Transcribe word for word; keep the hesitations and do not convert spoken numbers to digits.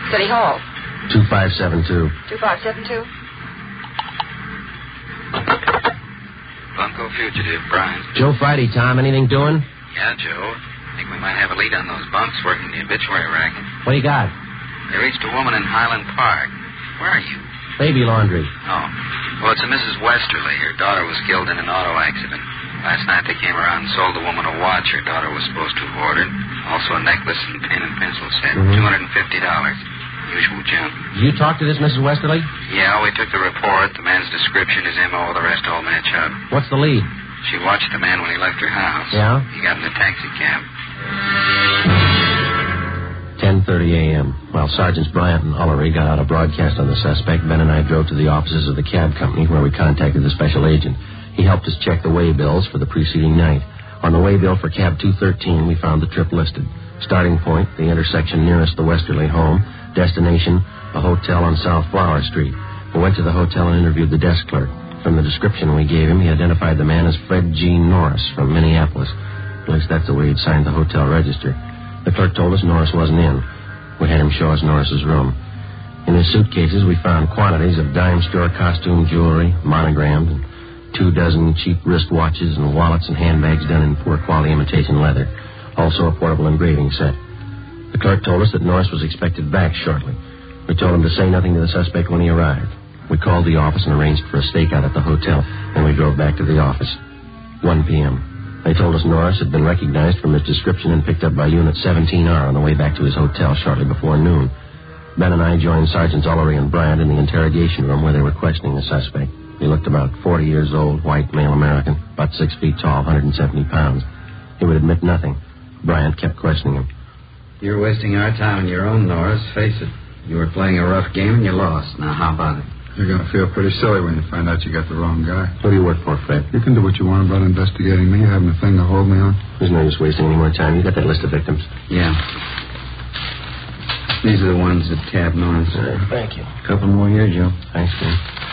City Hall. two five seven two. two five seven two? Bunko fugitive, Brian. Joe Friday, Tom. Anything doing? Yeah, Joe. I think we might have a lead on those bunks working the obituary racket. What do you got? They reached a woman in Highland Park. Where are you? Baby laundry. Oh. Well, it's a Missus Westerly. Her daughter was killed in an auto accident. Last night they came around and sold the woman a watch her daughter was supposed to have ordered. Also a necklace and pen and pencil set. Mm-hmm. two hundred fifty dollars. Usual junk. You talked to this Missus Westerly? Yeah, we took the report. The man's description, his M O, the rest all match up. What's the lead? She watched the man when he left her house. Yeah? He got in a taxi cab. ten thirty a.m. While Sergeants Bryant and Ullery got out a broadcast on the suspect, Ben and I drove to the offices of the cab company where we contacted the special agent. He helped us check the way bills for the preceding night. On the way bill for cab two thirteen, we found the trip listed. Starting point, the intersection nearest the Westerly home. Destination, a hotel on South Flower Street. We went to the hotel and interviewed the desk clerk. From the description we gave him, he identified the man as Fred G. Norris from Minneapolis. At least that's the way he'd signed the hotel register. The clerk told us Norris wasn't in. We had him show us Norris's room. In his suitcases, we found quantities of dime store costume jewelry, monogrammed, and two dozen cheap wristwatches and wallets and handbags done in poor quality imitation leather. Also a portable engraving set. The clerk told us that Norris was expected back shortly. We told him to say nothing to the suspect when he arrived. We called the office and arranged for a stakeout at the hotel, and we drove back to the office. one p.m. They told us Norris had been recognized from his description and picked up by Unit seventeen R on the way back to his hotel shortly before noon. Ben and I joined Sergeants Ullery and Bryant in the interrogation room where they were questioning the suspect. He looked about forty years old, white, male American, about six feet tall, one hundred seventy pounds. He would admit nothing. Bryant kept questioning him. You're wasting our time on your own, Norris. Face it. You were playing a rough game and you lost. Now, how about it? You're going to feel pretty silly when you find out you got the wrong guy. What do you work for, Fred? You can do what you want about investigating me. You haven't a thing to hold me on. There's no use wasting any more time. You got that list of victims? Yeah. These are the ones that tabbed Norris. Uh, thank you. Couple more here, Joe. Thanks, Jim.